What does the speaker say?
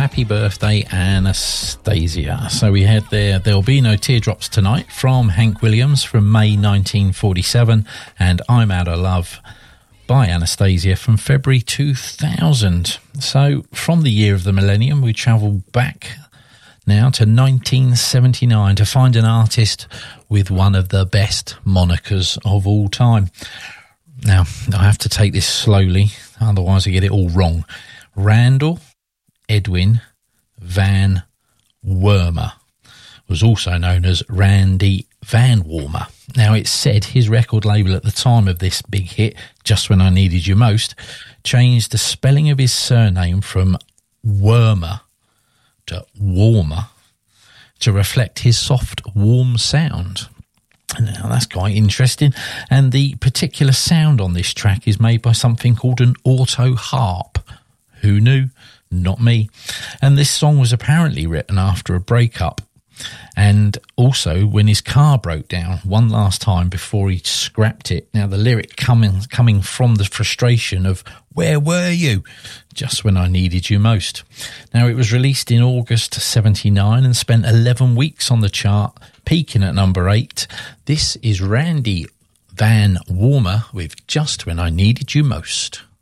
Happy Birthday, Anastasia. So we had There'll Be No Teardrops Tonight from Hank Williams from May 1947, and I'm Out of Love by Anastasia from February 2000. So from the year of the millennium, we travel back now to 1979 to find an artist with one of the best monikers of all time. Now, I have to take this slowly, otherwise I get it all wrong. Randall Edwin Van Wormer was also known as Randy Van Wormer. Now, it's said his record label at the time of this big hit, Just When I Needed You Most, changed the spelling of his surname from Wormer to Warmer to reflect his soft, warm sound. Now, that's quite interesting. And the particular sound on this track is made by something called an auto harp. Who knew? Not me. And this song was apparently written after a breakup, and also when his car broke down one last time before he scrapped it. Now, the lyric coming from the frustration of, where were you just when I needed you most? Now, it was released in August 79 and spent 11 weeks on the chart, peaking at number 8. This is Randy Van Wormer with Just When I Needed You Most.